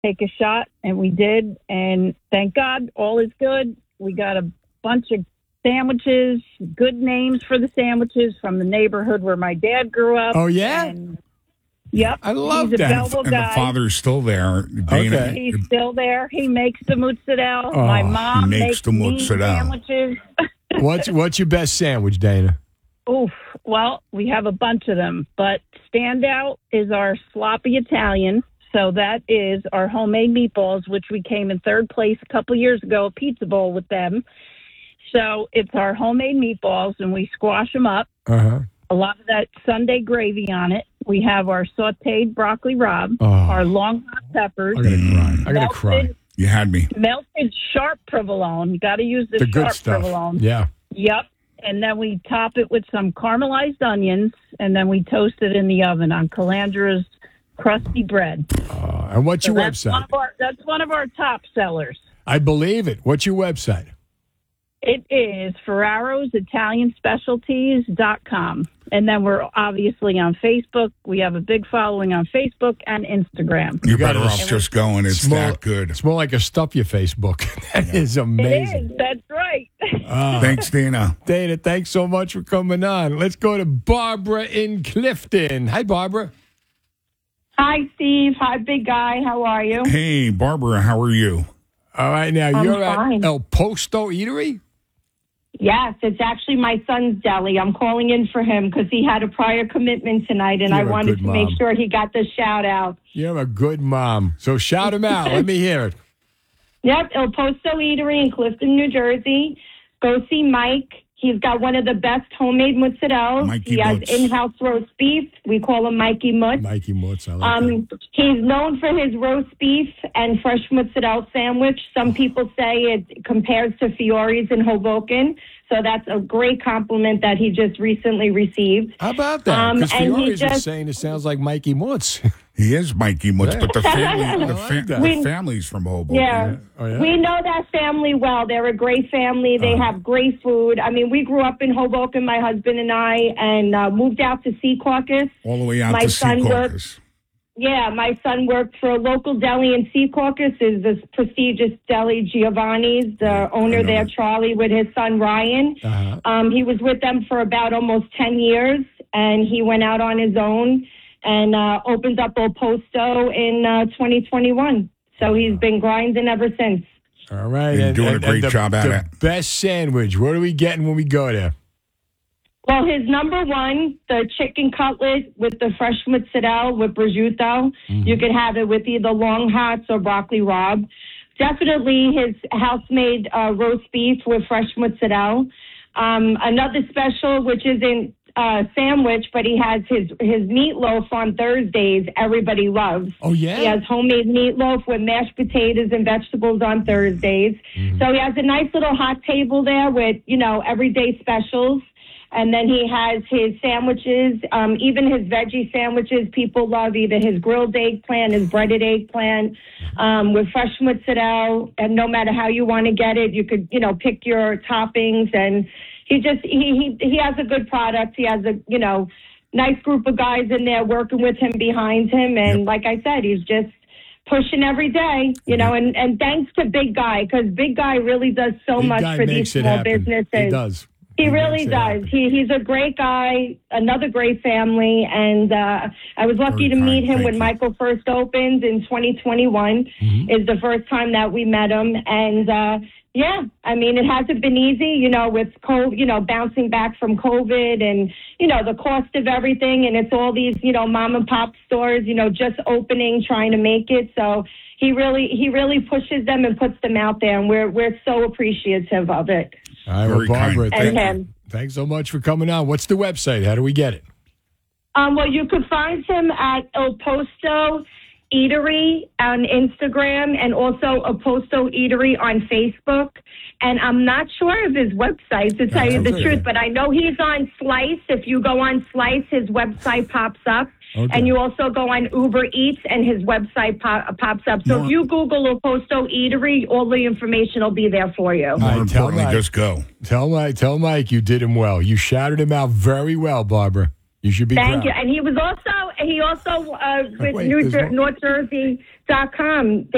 take a shot, and we did. And thank God, all is good. We got a bunch of sandwiches, good names for the sandwiches from the neighborhood where my dad grew up. Oh, yeah? And, yep. I love He's a that. Belleville And guy. the father's still there. Dana. Okay. He's still there. He makes the mozzarella. Oh, my mom he makes makes the mean mozzarella. sandwiches. What's your best sandwich, Dana? Oof. Well, we have a bunch of them, but standout is our sloppy Italian. So that is our homemade meatballs, which we came in third place a couple years ago, a pizza bowl with them. So it's our homemade meatballs, and we squash them up. Uh-huh. A lot of that Sunday gravy on it. We have our sautéed broccoli rabe, Oh. our long hot peppers, I'm going to cry. I'm going to cry. melted, You had me. melted sharp provolone. You got to use the The good sharp stuff. provolone. Yeah. Yep. And then we top it with some caramelized onions, and then we toast it in the oven on Calandra's crusty bread. And what's So your that's website? That's one of our top sellers. I believe it. What's your website? It is Ferraro'sItalianSpecialties.com. And then we're obviously on Facebook. We have a big following on Facebook and Instagram. You're got better it. off just going. It's that good. It's more like a stuff your Facebook. That is amazing. It is. That's right. Thanks, Dana. Dana, thanks so much for coming on. Let's go to Barbara in Clifton. Hi, Barbara. Hi, Steve. Hi, big guy. How are you? Hey, Barbara, how are you? All right, now I'm you're fine. at El Posto Eatery? Yes, it's actually my son's deli. I'm calling in for him because he had a prior commitment tonight, and You're I a wanted good to make mom. sure he got the shout out. You're a good mom. So shout him out. Let me hear it. Yep, El Posto Eatery in Clifton, New Jersey. Go see Mike. He's got one of the best homemade mozzarella. Mikey He has Mutz. in-house roast beef. We call him Mikey Mutz. Mikey Mutz, I like that. He's known for his roast beef and fresh mozzarella sandwich. Some people say it compares to Fiore's in Hoboken. So that's a great compliment that he just recently received. How about that? Because and he Fiore's was just- saying it sounds like Mikey Mutz. He is Mikey Mutz, but the family, I like that. the family's from Hoboken. Yeah. Oh, yeah? We know that family well. They're a great family. They have great food. I mean, we grew up in Hoboken, my husband and I, and moved out to Sea Caucus. All the way out My to son Sea worked- Caucus. Yeah, my son worked for a local deli in Sea Caucus, is this prestigious deli, Giovanni's. The owner there, Charlie, with his son, Ryan. Uh-huh. He was with them for about almost 10 years, and he went out on his own and opened up El Posto in 2021. So he's been grinding ever since. All right. You're doing a great job at the it. best sandwich. What are we getting when we go there? Well, his number one, the chicken cutlet with the fresh mozzarella with prosciutto. You could have it with either long hots or broccoli rabe. Definitely his house-made roast beef with fresh mozzarella. Another special, which isn't sandwich, but he has his meatloaf on Thursdays. Everybody loves. Oh, yeah? He has homemade meatloaf with mashed potatoes and vegetables on Thursdays. So he has a nice little hot table there with, everyday specials. And then he has his sandwiches, even his veggie sandwiches. People love either his grilled eggplant, his breaded eggplant, with fresh mozzarella. And no matter how you want to get it, you could, pick your toppings. And he has a good product. He has a, nice group of guys in there working with him, behind him. And like I said, he's just pushing every day, and thanks to Big Guy, because Big Guy really does so Big much guy for these makes it small happen. businesses. He does. He really makes it does. happen. He's a great guy, another great family, and I was lucky Very to meet kind. him when Thank you. Michael first opened in 2021. Is the first time that we met him, and it hasn't been easy, with COVID, bouncing back from COVID, and the cost of everything, and it's all these mom and pop stores, just opening, trying to make it. So he really pushes them and puts them out there, and we're so appreciative of it. All right, Very well, Barbara, kind. And him. thanks so much for coming on. What's the website? How do we get it? Well, you could find him at El Posto Eatery on Instagram and also El Posto Eatery on Facebook. And I'm not sure of his website, to tell you the okay. truth, but I know he's on Slice. If you go on Slice, his website pops up. Okay. And you also go on Uber Eats, and his website pops up. So if you Google El Posto Eatery, all the information will be there for you. More right, tell importantly, Mike. just go. Tell Mike you did him well. You shouted him out very well, Barbara. You should be Thank proud. you. And he also with Wait, there's more? NorthJersey.com.